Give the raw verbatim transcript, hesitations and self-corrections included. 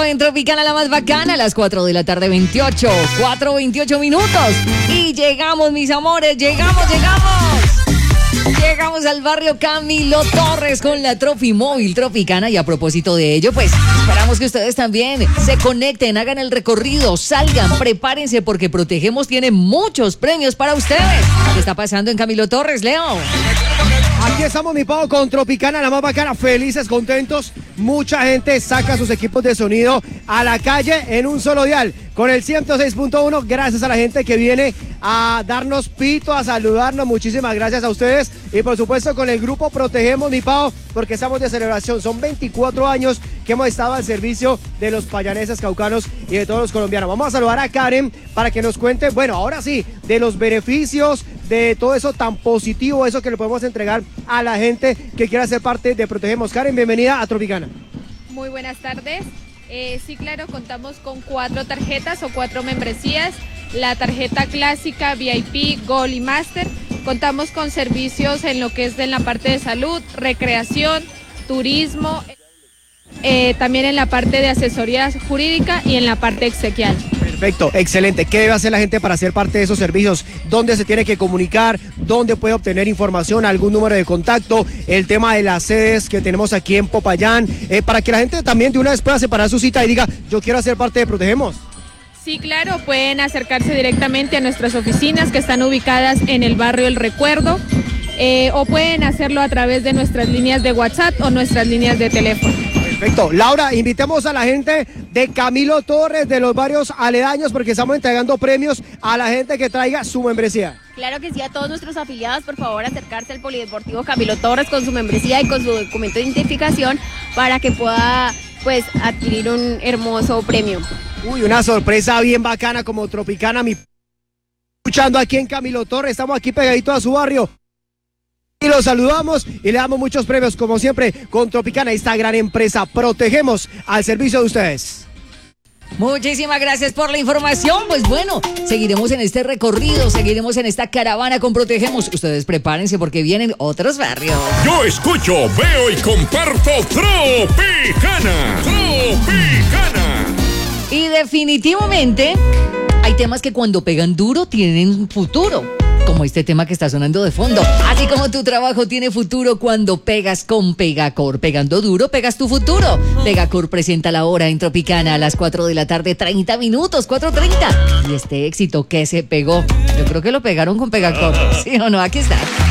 en Tropicana, la más bacana, a las cuatro de la tarde, veintiocho, cuatro veintiocho minutos. Y llegamos, mis amores, llegamos, llegamos. Llegamos al barrio Camilo Torres con la Trofi Móvil Tropicana. Y a propósito de ello, pues esperamos que ustedes también se conecten, hagan el recorrido, salgan, prepárense porque Protegemos tiene muchos premios para ustedes. ¿Qué está pasando en Camilo Torres, Leo? Aquí estamos, mi pavo, con Tropicana, la más bacana, felices, contentos. Mucha gente saca sus equipos de sonido a la calle en un solo dial, con el ciento seis punto uno, gracias a la gente que viene a darnos pito, a saludarnos. Muchísimas gracias a ustedes. Y por supuesto con el grupo Protegemos, mi pavo, porque estamos de celebración. Son veinticuatro años que hemos estado al servicio de los payaneses, caucanos y de todos los colombianos. Vamos a saludar a Karen para que nos cuente, bueno, ahora sí, de los beneficios, de todo eso tan positivo, eso que le podemos entregar a la gente que quiera ser parte de Protegemos. Karen, bienvenida a Tropicana. Muy buenas tardes. Eh, sí, claro, contamos con cuatro tarjetas o cuatro membresías. La tarjeta clásica, V I P, Gold y Master. Contamos con servicios en lo que es en la parte de salud, recreación, turismo, eh, también en la parte de asesoría jurídica y en la parte exequial. Perfecto, excelente. ¿Qué debe hacer la gente para ser parte de esos servicios? ¿Dónde se tiene que comunicar? ¿Dónde puede obtener información? ¿Algún número de contacto? El tema de las sedes que tenemos aquí en Popayán, eh, para que la gente también de una vez pueda separar su cita y diga, yo quiero hacer parte de Protegemos. Sí, claro, pueden acercarse directamente a nuestras oficinas que están ubicadas en el barrio El Recuerdo, eh, o pueden hacerlo a través de nuestras líneas de WhatsApp o nuestras líneas de teléfono. Perfecto. Laura, invitemos a la gente de Camilo Torres, de los barrios aledaños, porque estamos entregando premios a la gente que traiga su membresía. Claro que sí, a todos nuestros afiliados, por favor, acercarse al Polideportivo Camilo Torres con su membresía y con su documento de identificación para que pueda, pues, adquirir un hermoso premio. Uy, una sorpresa bien bacana como Tropicana, mi... Escuchando aquí en Camilo Torres, estamos aquí pegaditos a su barrio. Y los saludamos y le damos muchos premios, como siempre, con Tropicana, esta gran empresa. Protegemos al servicio de ustedes. Muchísimas gracias por la información. Pues bueno, seguiremos en este recorrido, seguiremos en esta caravana con Protegemos. Ustedes prepárense porque vienen otros barrios. Yo escucho, veo y comparto Tropicana. Tropicana. Y definitivamente hay temas que cuando pegan duro tienen futuro, como este tema que está sonando de fondo. Así como tu trabajo tiene futuro cuando pegas con Pegacor. Pegando duro, pegas tu futuro. Pegacor presenta la hora en Tropicana a las cuatro de la tarde, treinta minutos, cuatro treinta. Y este éxito que se pegó, yo creo que lo pegaron con Pegacor. ¿Sí o no? Aquí está.